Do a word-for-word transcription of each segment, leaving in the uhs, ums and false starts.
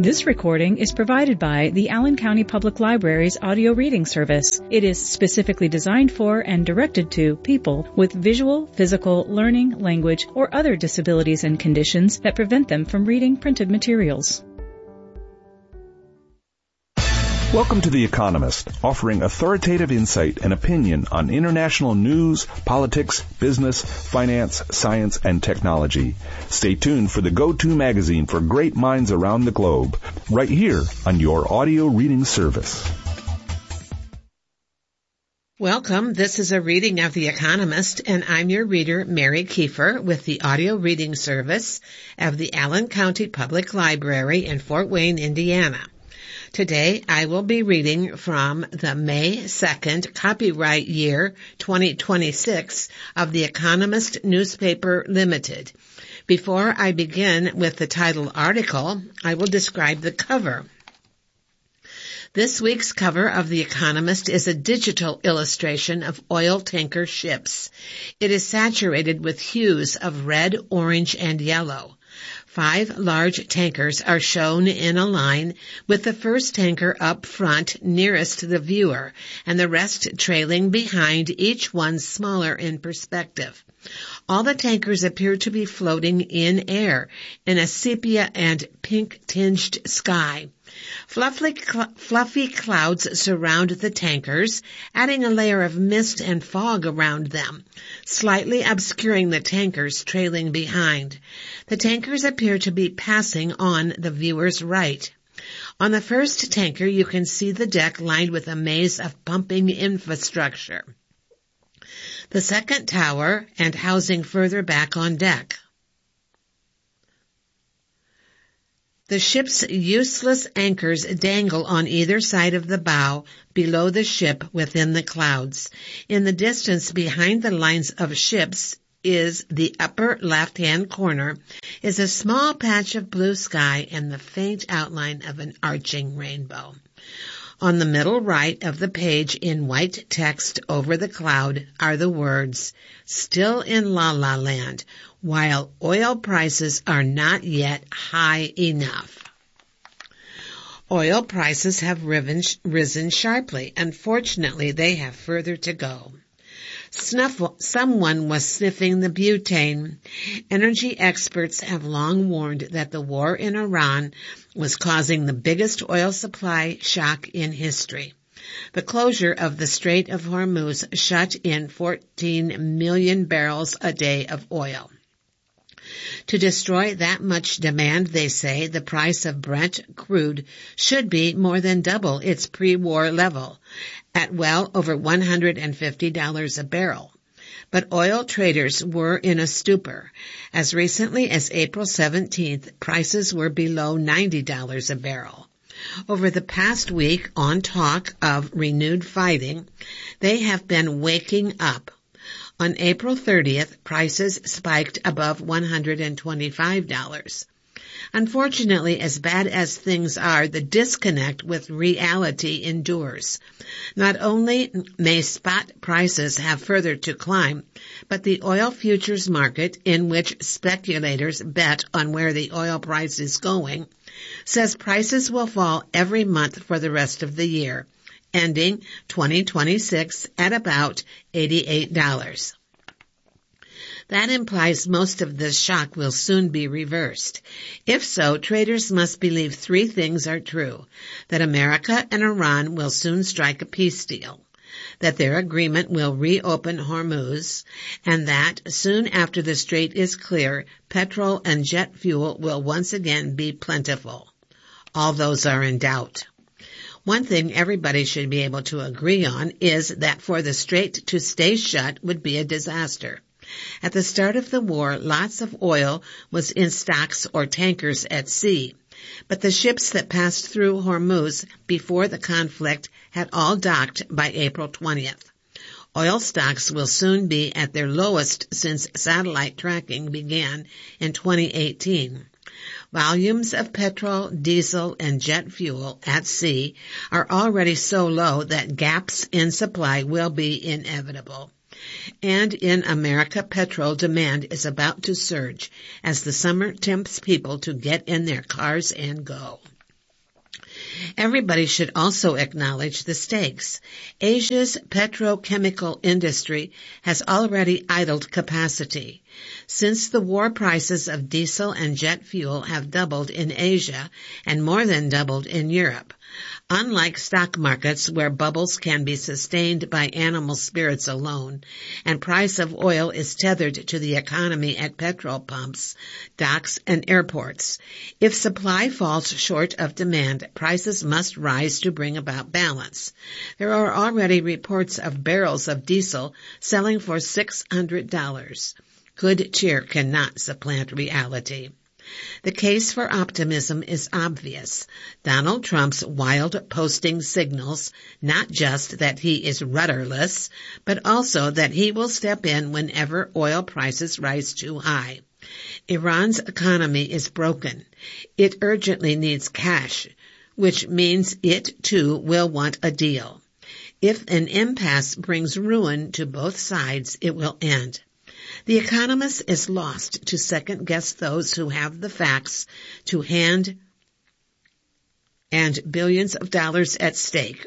This recording is provided by the Allen County Public Library's audio reading service. It is specifically designed for and directed to people with visual, physical, learning, language, or other disabilities and conditions that prevent them from reading printed materials. Welcome to The Economist, offering authoritative insight and opinion on international news, politics, business, finance, science, and technology. Stay tuned for the go-to magazine for great minds around the globe, right here on your audio reading service. Welcome. This is a reading of The Economist, and I'm your reader, Mary Kiefer, with the audio reading service of the Allen County Public Library in Fort Wayne, Indiana. Today, I will be reading from the May second copyright year twenty twenty-six of The Economist Newspaper Limited. Before I begin with the title article, I will describe the cover. This week's cover of The Economist is a digital illustration of oil tanker ships. It is saturated with hues of red, orange, and yellow. Five large tankers are shown in a line, with the first tanker up front nearest to the viewer, and the rest trailing behind, each one smaller in perspective. All the tankers appear to be floating in air, in a sepia and pink-tinged sky. Fluffy, cl- fluffy clouds surround the tankers, adding a layer of mist and fog around them, slightly obscuring the tankers trailing behind. The tankers appear to be passing on the viewer's right. On the first tanker, you can see the deck lined with a maze of pumping infrastructure. The second tower and housing further back on deck. The ship's useless anchors dangle on either side of the bow, below the ship within the clouds. In the distance behind the lines of ships is the upper left-hand corner, is a small patch of blue sky and the faint outline of an arching rainbow. On the middle right of the page, in white text over the cloud, are the words, "Still in La La Land, while oil prices are not yet high enough." Oil prices have risen sharply. Unfortunately, they have further to go. Snuffle, someone was sniffing the butane. Energy experts have long warned that the war in Iran was causing the biggest oil supply shock in history. The closure of the Strait of Hormuz shut in fourteen million barrels a day of oil. To destroy that much demand, they say, the price of Brent crude should be more than double its pre-war level, at well over one hundred fifty dollars a barrel. But oil traders were in a stupor. As recently as April seventeenth, prices were below ninety dollars a barrel. Over the past week, on talk of renewed fighting, they have been waking up. On April thirtieth, prices spiked above one hundred twenty-five dollars. Unfortunately, as bad as things are, the disconnect with reality endures. Not only may spot prices have further to climb, but the oil futures market, in which speculators bet on where the oil price is going, says prices will fall every month for the rest of the year, ending twenty twenty-six at about eighty-eight dollars. That implies most of this shock will soon be reversed. If so, traders must believe three things are true: that America and Iran will soon strike a peace deal, that their agreement will reopen Hormuz, and that soon after the strait is clear, petrol and jet fuel will once again be plentiful. All those are in doubt. One thing everybody should be able to agree on is that for the strait to stay shut would be a disaster. At the start of the war, lots of oil was in stocks or tankers at sea, but the ships that passed through Hormuz before the conflict had all docked by April twentieth. Oil stocks will soon be at their lowest since satellite tracking began in twenty eighteen. Volumes of petrol, diesel, and jet fuel at sea are already so low that gaps in supply will be inevitable. And in America, petrol demand is about to surge as the summer tempts people to get in their cars and go. Everybody should also acknowledge the stakes. Asia's petrochemical industry has already idled capacity. Since the war, prices of diesel and jet fuel have doubled in Asia and more than doubled in Europe. Unlike stock markets where bubbles can be sustained by animal spirits alone and price of oil is tethered to the economy at petrol pumps, docks, and airports, if supply falls short of demand, prices must rise to bring about balance. There are already reports of barrels of diesel selling for six hundred dollars. Good cheer cannot supplant reality. The case for optimism is obvious. Donald Trump's wild posting signals not just that he is rudderless, but also that he will step in whenever oil prices rise too high. Iran's economy is broken. It urgently needs cash, which means it too will want a deal. If an impasse brings ruin to both sides, it will end. The Economist is lost to second-guess those who have the facts to hand and billions of dollars at stake.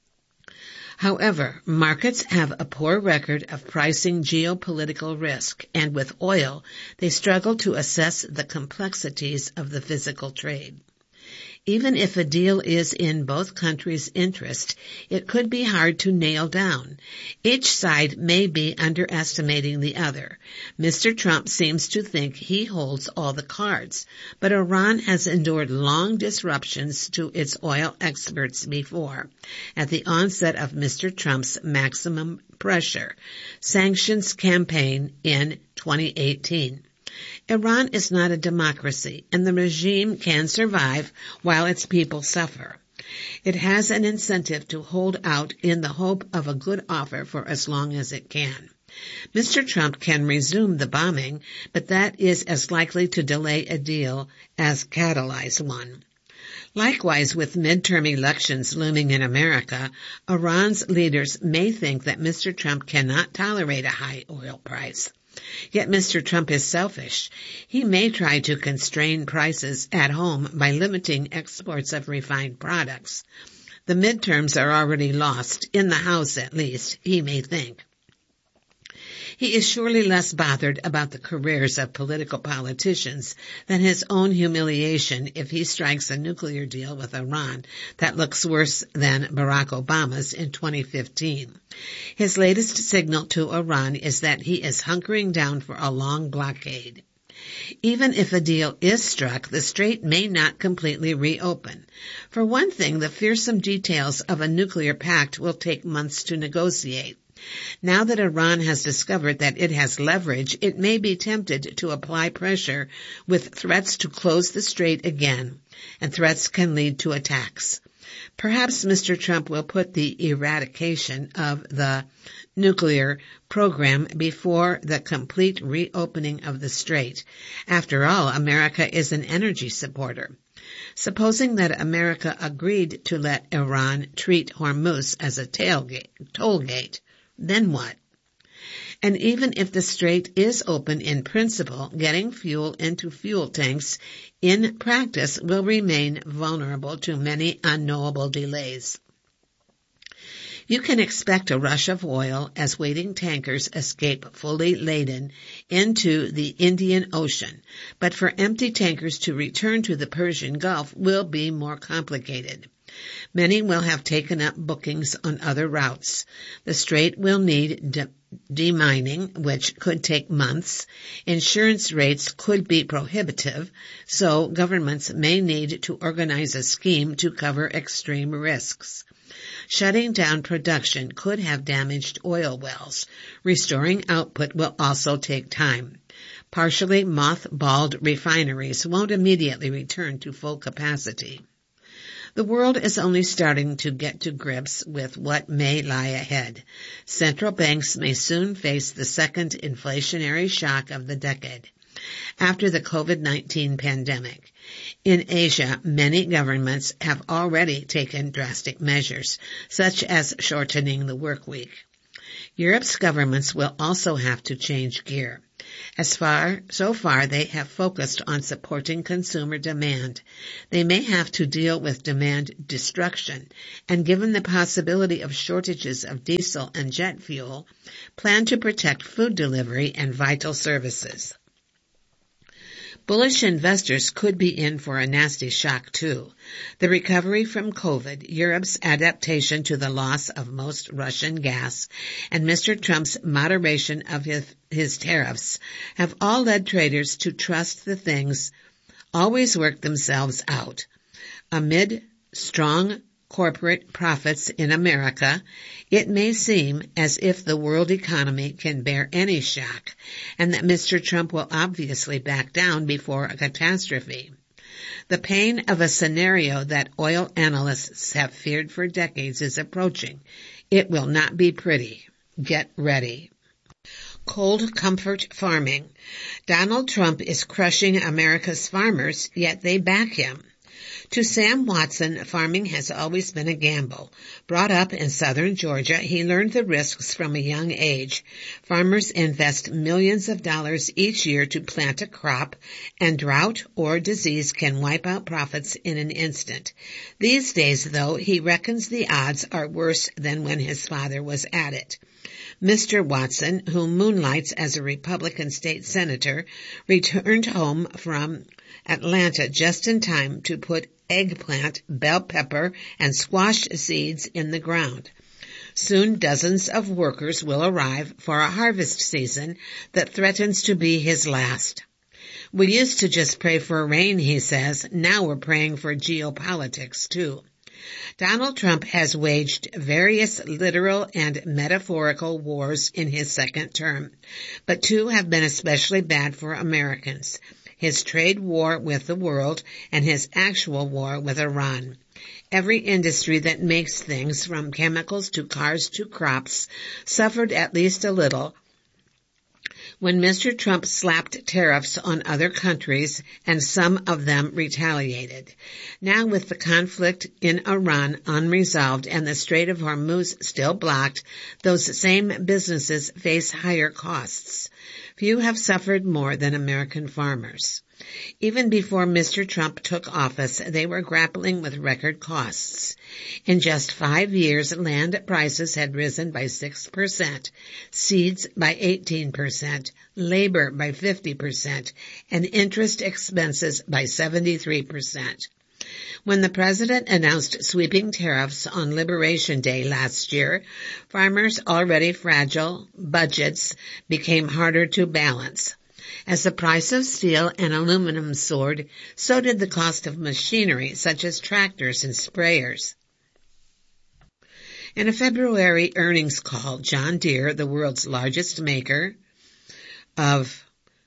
However, markets have a poor record of pricing geopolitical risk, and with oil, they struggle to assess the complexities of the physical trade. Even if a deal is in both countries' interest, it could be hard to nail down. Each side may be underestimating the other. Mister Trump seems to think he holds all the cards, but Iran has endured long disruptions to its oil exports before, at the onset of Mister Trump's maximum pressure sanctions campaign in twenty eighteen. Iran is not a democracy, and the regime can survive while its people suffer. It has an incentive to hold out in the hope of a good offer for as long as it can. Mister Trump can resume the bombing, but that is as likely to delay a deal as catalyze one. Likewise, with midterm elections looming in America, Iran's leaders may think that Mister Trump cannot tolerate a high oil price. Yet Mister Trump is selfish. He may try to constrain prices at home by limiting exports of refined products. The midterms are already lost, in the House at least, he may think. He is surely less bothered about the careers of political politicians than his own humiliation if he strikes a nuclear deal with Iran that looks worse than Barack Obama's in twenty fifteen. His latest signal to Iran is that he is hunkering down for a long blockade. Even if a deal is struck, the strait may not completely reopen. For one thing, the fearsome details of a nuclear pact will take months to negotiate. Now that Iran has discovered that it has leverage, it may be tempted to apply pressure with threats to close the strait again, and threats can lead to attacks. Perhaps Mister Trump will put the eradication of the nuclear program before the complete reopening of the strait. After all, America is an energy supporter. Supposing that America agreed to let Iran treat Hormuz as a tailgate, toll gate, then what? And even if the strait is open in principle, getting fuel into fuel tanks in practice will remain vulnerable to many unknowable delays. You can expect a rush of oil as waiting tankers escape fully laden into the Indian Ocean, but for empty tankers to return to the Persian Gulf will be more complicated. Many will have taken up bookings on other routes. The strait will need de- demining, which could take months. Insurance rates could be prohibitive, so governments may need to organize a scheme to cover extreme risks. Shutting down production could have damaged oil wells. Restoring output will also take time. Partially mothballed refineries won't immediately return to full capacity. The world is only starting to get to grips with what may lie ahead. Central banks may soon face the second inflationary shock of the decade, after the COVID nineteen pandemic. In Asia, many governments have already taken drastic measures, such as shortening the work week. Europe's governments will also have to change gear. As far, so far they have focused on supporting consumer demand. They may have to deal with demand destruction, and given the possibility of shortages of diesel and jet fuel, plan to protect food delivery and vital services. Bullish investors could be in for a nasty shock too. The recovery from COVID, Europe's adaptation to the loss of most Russian gas, and Mister Trump's moderation of his, his tariffs have all led traders to trust the things always work themselves out. Amid strong corporate profits in America, it may seem as if the world economy can bear any shock, and that Mister Trump will obviously back down before a catastrophe. The pain of a scenario that oil analysts have feared for decades is approaching. It will not be pretty. Get ready. Cold comfort farming. Donald Trump is crushing America's farmers, yet they back him. To Sam Watson, farming has always been a gamble. Brought up in southern Georgia, he learned the risks from a young age. Farmers invest millions of dollars each year to plant a crop, and drought or disease can wipe out profits in an instant. These days, though, he reckons the odds are worse than when his father was at it. Mister Watson, who moonlights as a Republican state senator, returned home from Atlanta just in time to put eggplant, bell pepper, and squash seeds in the ground. Soon dozens of workers will arrive for a harvest season that threatens to be his last. We used to just pray for rain, he says. Now we're praying for geopolitics, too. Donald Trump has waged various literal and metaphorical wars in his second term, but two have been especially bad for Americans: his trade war with the world and his actual war with Iran. Every industry that makes things, from chemicals to cars to crops, suffered at least a little when Mister Trump slapped tariffs on other countries, and some of them retaliated. Now, with the conflict in Iran unresolved and the Strait of Hormuz still blocked, those same businesses face higher costs. Few have suffered more than American farmers. Even before Mister Trump took office, they were grappling with record costs. In just five years, land prices had risen by six percent, seeds by eighteen percent, labor by fifty percent, and interest expenses by seventy-three percent. When the president announced sweeping tariffs on Liberation Day last year, farmers' already fragile budgets became harder to balance. As the price of steel and aluminum soared, so did the cost of machinery such as tractors and sprayers. In a February earnings call, John Deere, the world's largest maker of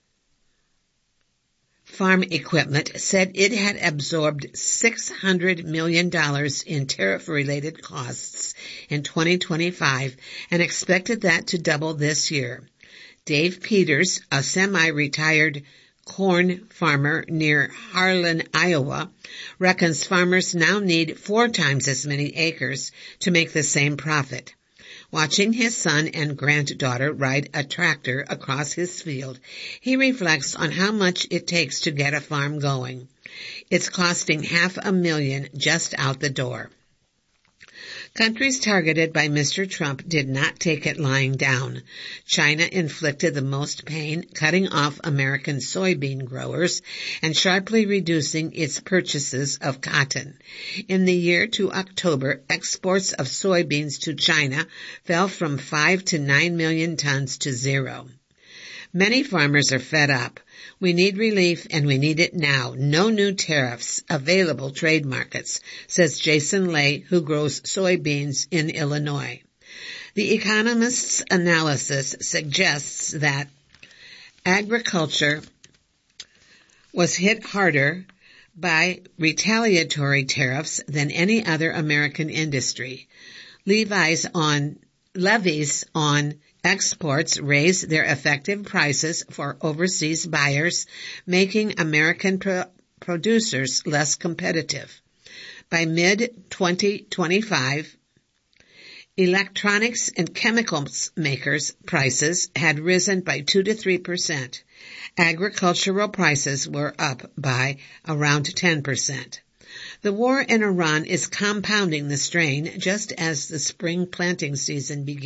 farm equipment, said it had absorbed six hundred million dollars in tariff-related costs in twenty twenty-five and expected that to double this year. Dave Peters, a semi-retired corn farmer near Harlan, Iowa, reckons farmers now need four times as many acres to make the same profit. Watching his son and granddaughter ride a tractor across his field, he reflects on how much it takes to get a farm going. It's costing half a million just out the door. Countries targeted by Mister Trump did not take it lying down. China inflicted the most pain, cutting off American soybean growers and sharply reducing its purchases of cotton. In the year to October, exports of soybeans to China fell from five to nine million tons to zero. Many farmers are fed up. We need relief, and we need it now. No new tariffs, available trade markets, says Jason Lay, who grows soybeans in Illinois. The Economist's analysis suggests that agriculture was hit harder by retaliatory tariffs than any other American industry. Levies on, levies on exports raise their effective prices for overseas buyers, making American pro- producers less competitive. By mid twenty twenty-five, Electronics and chemicals makers' prices had risen by two to three percent. Agricultural prices were up by around ten percent. The war in Iran is compounding the strain just as the spring planting season begins.